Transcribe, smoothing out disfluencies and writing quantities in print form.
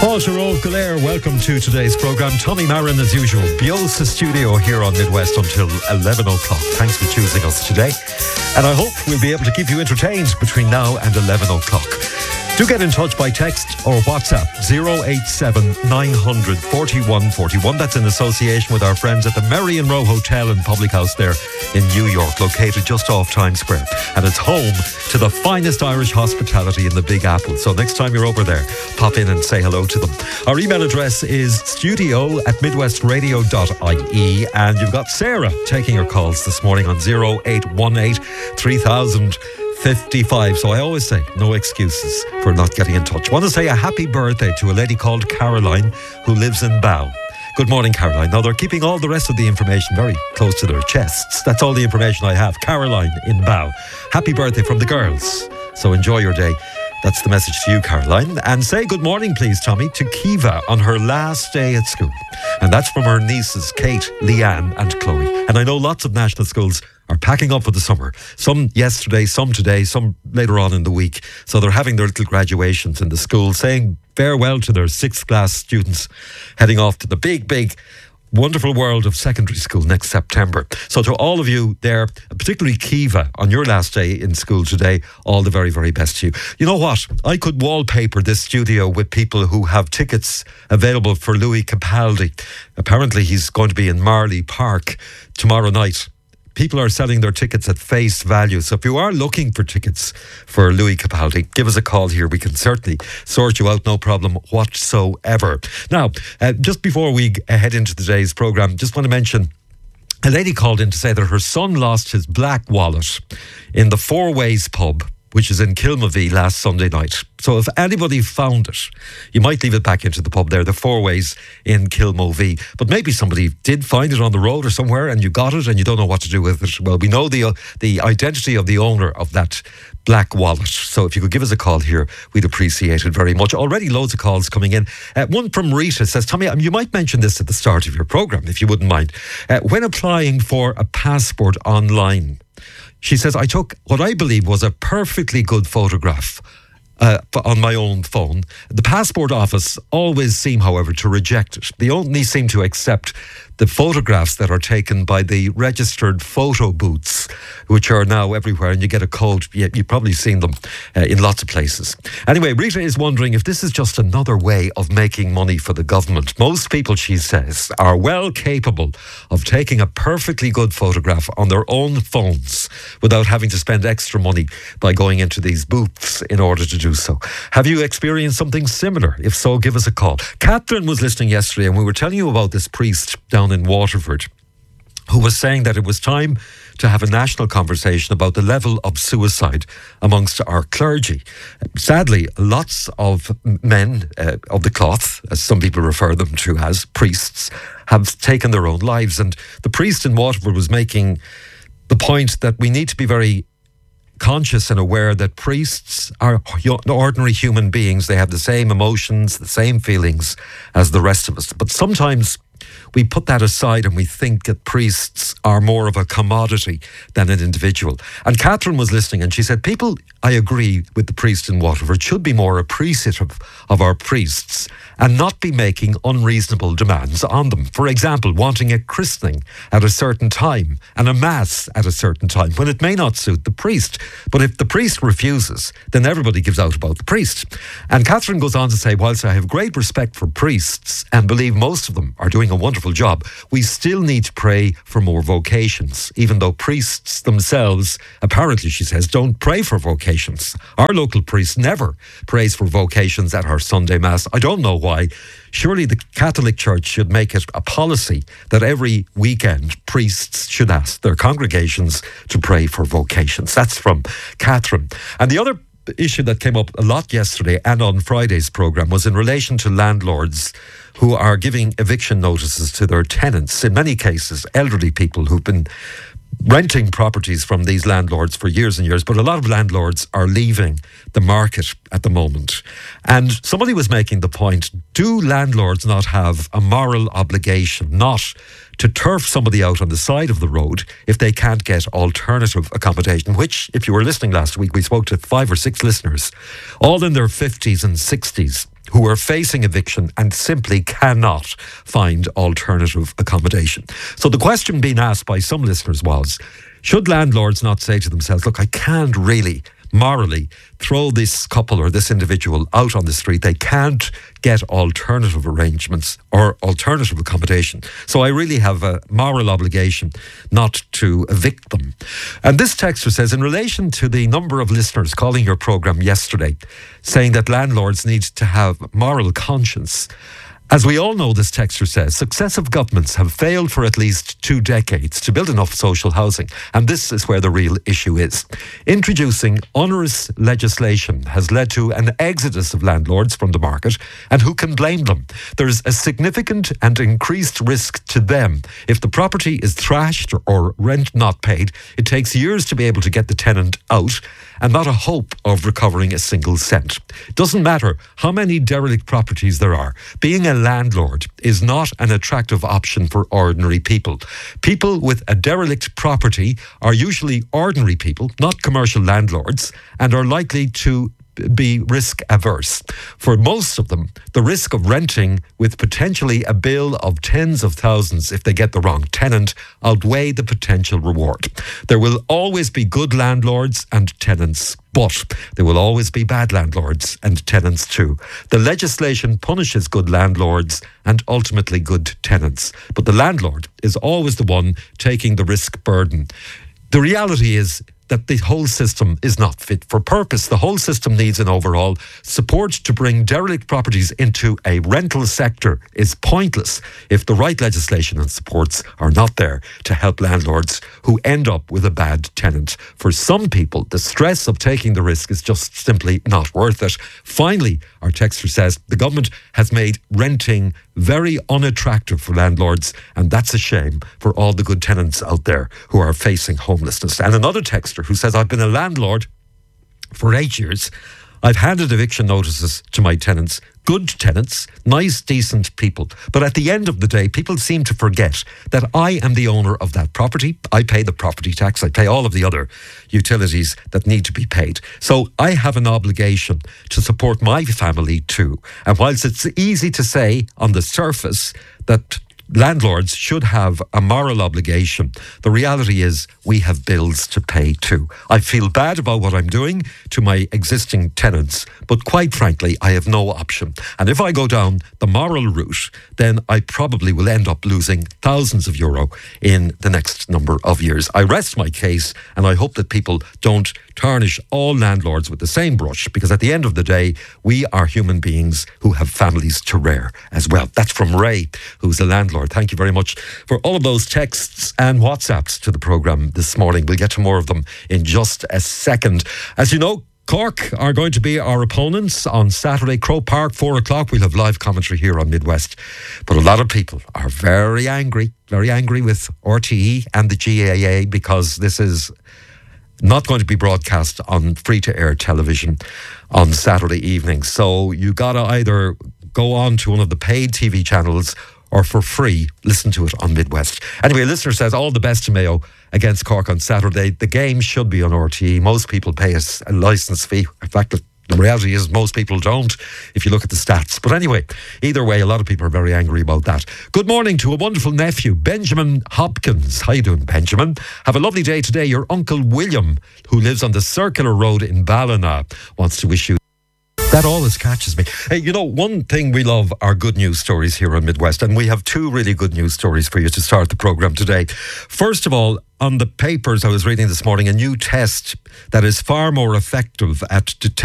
Páirtear Galair, welcome to today's programme. Tommy Marin, as usual, Biosa Studio here on Midwest until 11 o'clock. Thanks for choosing us today. And I hope we'll be able to keep you entertained between now and 11 o'clock. Do get in touch by text or WhatsApp 087 900 41 41. That's in association with our friends at the Merrion Row Hotel and Public House there in New York, located just off Times Square. And it's home to the finest Irish hospitality in the Big Apple. So next time you're over there, pop in and say hello to them. Our email address is studio@midwestradio.ie, and you've got Sarah taking your calls this morning on 0818 3000 55. So I always say no excuses for not getting in touch. I want to say a happy birthday to a lady called Caroline who lives in Bow. Good morning, Caroline. Now, they're keeping all the rest of the information very close to their chests. That's all the information I have. Caroline in Bow. Happy birthday from the girls. So enjoy your day. That's the message to you, Caroline. And say good morning, please, Tommy, to Kiva on her last day at school. And that's from her nieces, Kate, Leanne and Chloe. And I know lots of national schools are packing up for the summer. Some yesterday, some today, some later on in the week. So they're having their little graduations in the school, saying farewell to their 6th class students, heading off to the big, wonderful world of secondary school next September. So to all of you there, particularly Kiva, on your last day in school today, all the very, very best to you. You know what? I could wallpaper this studio with people who have tickets available for Louis Capaldi. Apparently he's going to be in Marley Park tomorrow night. People are selling their tickets at face value. So if you are looking for tickets for Louis Capaldi, give us a call here. We can certainly sort you out, no problem whatsoever. Now, just before we head into today's programme, just want to mention a lady called in to say that her son lost his black wallet in the Four Ways pub, which is in Kilmavie, last Sunday night. So if anybody found it, you might leave it back into the pub there, the Four Ways in Kilmavie. But maybe somebody did find it on the road or somewhere and you got it and you don't know what to do with it. Well, we know the identity of the owner of that black wallet. So if you could give us a call here, we'd appreciate it very much. Already loads of calls coming in. One from Rita says, Tommy, you might mention this at the start of your programme, if you wouldn't mind. When applying for a passport online, she says, I took what I believe was a perfectly good photograph on my own phone. The passport office always seem, however, to reject it. They only seem to accept the photographs that are taken by the registered photo booths, which are now everywhere, and you get a code. You've probably seen them in lots of places. Anyway, Rita is wondering if this is just another way of making money for the government. Most people, she says, are well capable of taking a perfectly good photograph on their own phones without having to spend extra money by going into these booths in order to do so. Have you experienced something similar? If so, give us a call. Catherine was listening yesterday, and we were telling you about this priest down in Waterford who was saying that it was time to have a national conversation about the level of suicide amongst our clergy. Sadly, lots of men of the cloth, as some people refer them to as priests, have taken their own lives. And the priest in Waterford was making the point that we need to be very conscious and aware that priests are ordinary human beings. They have the same emotions, the same feelings as the rest of us. But sometimes we put that aside and we think that priests are more of a commodity than an individual. And Catherine was listening and she said, people, I agree with the priest in Waterford, should be more appreciative of our priests and not be making unreasonable demands on them. For example, wanting a christening at a certain time and a mass at a certain time when it may not suit the priest. But if the priest refuses, then everybody gives out about the priest. And Catherine goes on to say, whilst I have great respect for priests and believe most of them are doing a wonderful job, we still need to pray for more vocations, even though priests themselves, apparently, she says, don't pray for vocations. Our local priest never prays for vocations at our Sunday Mass. I don't know why. Surely the Catholic Church should make it a policy that every weekend priests should ask their congregations to pray for vocations. That's from Catherine. And the other issue that came up a lot yesterday and on Friday's programme was in relation to landlords who are giving eviction notices to their tenants. In many cases, elderly people who've been renting properties from these landlords for years and years, but a lot of landlords are leaving the market at the moment. And somebody was making the point, do landlords not have a moral obligation not to turf somebody out on the side of the road if they can't get alternative accommodation, which, if you were listening last week, we spoke to 5 or 6 listeners, all in their 50s and 60s. who are facing eviction and simply cannot find alternative accommodation. So the question being asked by some listeners was, should landlords not say to themselves, look, I can't really morally throw this couple or this individual out on the street. They can't get alternative arrangements or alternative accommodation. So I really have a moral obligation not to evict them. And this texter says, in relation to the number of listeners calling your programme yesterday, saying that landlords need to have moral conscience, as we all know, this texter says, successive governments have failed for at least 2 decades to build enough social housing. And this is where the real issue is. Introducing onerous legislation has led to an exodus of landlords from the market. And who can blame them? There's a significant and increased risk to them. If the property is thrashed or rent not paid, it takes years to be able to get the tenant out and not a hope of recovering a single cent. It doesn't matter how many derelict properties there are. Being a landlord is not an attractive option for ordinary people. People with a derelict property are usually ordinary people, not commercial landlords, and are likely to be risk averse. For most of them, the risk of renting with potentially a bill of tens of thousands if they get the wrong tenant outweigh the potential reward. There will always be good landlords and tenants, but there will always be bad landlords and tenants too. The legislation punishes good landlords and ultimately good tenants, but the landlord is always the one taking the risk burden. The reality is that the whole system is not fit for purpose. The whole system needs an overhaul. Support to bring derelict properties into a rental sector is pointless if the right legislation and supports are not there to help landlords who end up with a bad tenant. For some people, the stress of taking the risk is just simply not worth it. Finally, our texter says, the government has made renting very unattractive for landlords, and that's a shame for all the good tenants out there who are facing homelessness. And another texter who says, I've been a landlord for 8 years. I've handed eviction notices to my tenants, good tenants, nice, decent people. But at the end of the day, people seem to forget that I am the owner of that property. I pay the property tax. I pay all of the other utilities that need to be paid. So I have an obligation to support my family too. And whilst it's easy to say on the surface that landlords should have a moral obligation, the reality is we have bills to pay too. I feel bad about what I'm doing to my existing tenants, but quite frankly, I have no option. And if I go down the moral route, then I probably will end up losing thousands of euro in the next number of years. I rest my case, and I hope that people don't tarnish all landlords with the same brush, because at the end of the day, we are human beings who have families to rear as well. That's from Ray, who's a landlord. Thank you very much for all of those texts and WhatsApps to the programme this morning. We'll get to more of them in just a second. As you know, Cork are going to be our opponents on Saturday, Croke Park, 4 o'clock. We'll have live commentary here on Midwest. But a lot of people are very angry with RTE and the GAA, because this is not going to be broadcast on free-to-air television on Saturday evening. So you got to either go on to one of the paid TV channels or for free, listen to it on Midwest. Anyway, a listener says, all the best to Mayo against Cork on Saturday. The game should be on RTE. Most people pay a licence fee. In fact, the reality is most people don't, if you look at the stats. But anyway, either way, a lot of people are very angry about that. Good morning to a wonderful nephew, Benjamin Hopkins. How you doing, Benjamin? Have a lovely day today. Your Uncle William, who lives on the Circular Road in Ballina, wants to wish you. That always catches me. Hey, you know, one thing we love are good news stories here on Midwest, and we have 2 really good news stories for you to start the programme today. First of all, on the papers I was reading this morning, a new test that is far more effective at detecting